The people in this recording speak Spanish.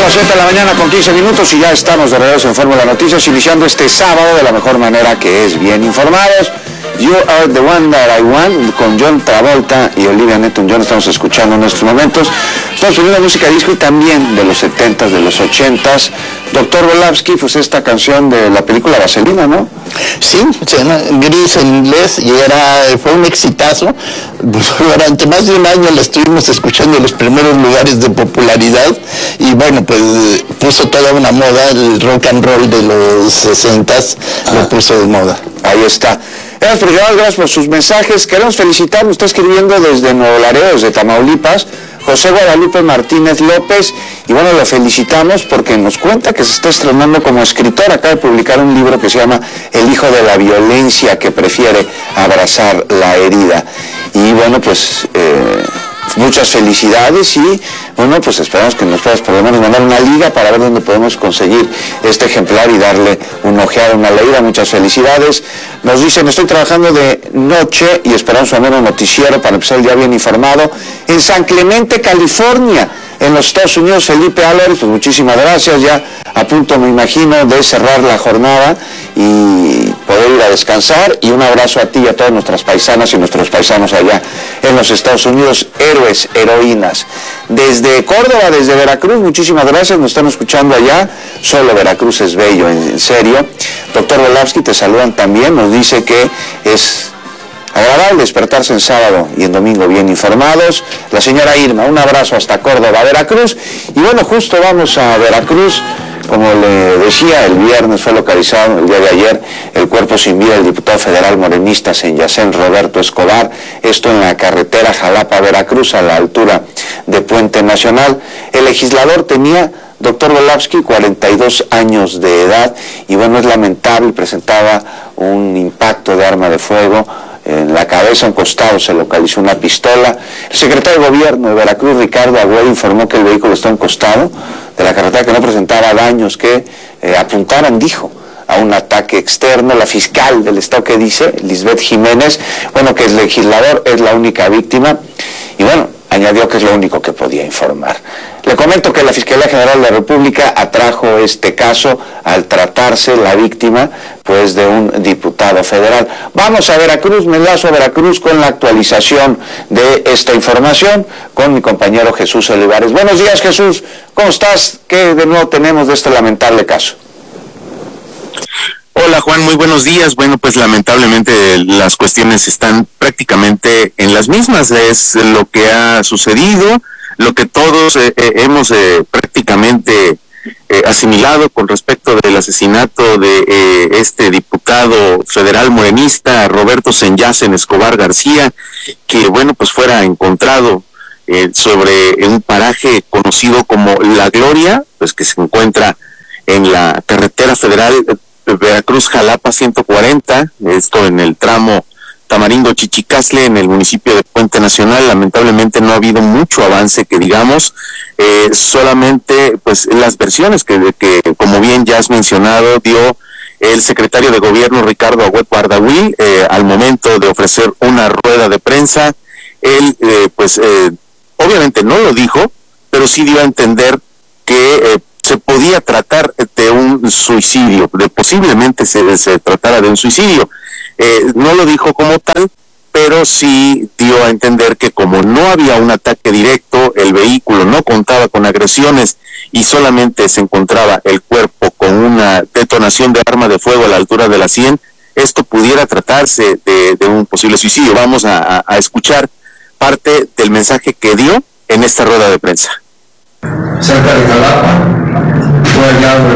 las 7 de la mañana con 15 minutos y ya estamos de regreso en Fórmula Noticias, iniciando este sábado de la mejor manera, que es bien informados. You Are the One That I Want, con John Travolta y Olivia Newton-John, estamos escuchando en estos momentos. Estamos poniendo música disco y también de los 70s, de los 80s. Doctor Volavsky, pues esta canción de la película Vaselina, ¿no? Sí, se llama Gris en inglés y fue un exitazo. Durante más de un año la estuvimos escuchando en los primeros lugares de popularidad y bueno, pues puso toda una moda, el rock and roll de los 60s lo puso de moda. Ahí está. Gracias por sus mensajes. Queremos felicitar, nos está escribiendo desde Nuevo Laredo, desde Tamaulipas, José Guadalupe Martínez López, y bueno, lo felicitamos porque nos cuenta que se está estrenando como escritor. Acaba de publicar un libro que se llama El hijo de la violencia que prefiere abrazar la herida. Y bueno, pues muchas felicidades y bueno, pues esperamos que nos puedas por lo menos mandar una liga para ver dónde podemos conseguir este ejemplar y darle una ojeada, una leída. Muchas felicidades. Nos dicen, estoy trabajando de noche y esperamos un nuevo noticiero para empezar el día bien informado en San Clemente, California, en los Estados Unidos. Felipe Álvarez, pues muchísimas gracias, ya a punto me imagino de cerrar la jornada y poder ir a descansar, y un abrazo a ti y a todas nuestras paisanas y nuestros paisanos allá en los Estados Unidos, héroes, heroínas. Desde Córdoba, desde Veracruz, muchísimas gracias, nos están escuchando allá, solo Veracruz es bello, en serio. Doctor Volavsky, te saludan también, nos dice que es agradable despertarse en sábado y en domingo bien informados. La señora Irma, un abrazo hasta Córdoba, Veracruz. Y bueno, justo vamos a Veracruz. Como le decía, el viernes fue localizado, el día de ayer, el cuerpo sin vida del diputado federal morenista Senyacén Roberto Escobar, esto en la carretera Jalapa-Veracruz, a la altura de Puente Nacional. El legislador tenía, doctor Volavsky, 42 años de edad, y bueno, es lamentable, presentaba un impacto de arma de fuego. En la cabeza, a un costado, se localizó una pistola. El secretario de Gobierno de Veracruz, Ricardo Agüero, informó que el vehículo está a un costado de la carretera, que no presentaba daños que apuntaran, dijo, a un ataque externo. La fiscal del estado, que dice, Lisbeth Jiménez, bueno, que el legislador es la única víctima, y bueno, añadió que es lo único que podía informar. Le comento que la Fiscalía General de la República atrajo este caso al tratarse la víctima, pues, de un diputado federal. Vamos a Veracruz, me enlazo a Veracruz con la actualización de esta información con mi compañero Jesús Olivares. Buenos días, Jesús, ¿cómo estás? ¿Qué de nuevo tenemos de este lamentable caso? Hola Juan, muy buenos días. Bueno, pues lamentablemente las cuestiones están prácticamente en las mismas. Es lo que ha sucedido, lo que todos hemos prácticamente asimilado con respecto del asesinato de este diputado federal morenista, Roberto Senyacén Escobar García, que bueno, pues fuera encontrado sobre un paraje conocido como La Gloria, pues que se encuentra en la carretera federal Veracruz-Jalapa 140, esto en el tramo Tamarindo-Chichicastle, en el municipio de Puente Nacional. Lamentablemente no ha habido mucho avance, que digamos, solamente pues las versiones que como bien ya has mencionado, dio el secretario de Gobierno Ricardo Agüero Ardahuil al momento de ofrecer una rueda de prensa. Él obviamente no lo dijo, pero sí dio a entender que se podía tratar de un suicidio, posiblemente se tratara de un suicidio. No lo dijo como tal, pero sí dio a entender que como no había un ataque directo, el vehículo no contaba con agresiones y solamente se encontraba el cuerpo con una detonación de arma de fuego a la altura de la 100, esto pudiera tratarse de un posible suicidio. Vamos a escuchar parte del mensaje que dio en esta rueda de prensa. Cerca de Jalapa fue hallado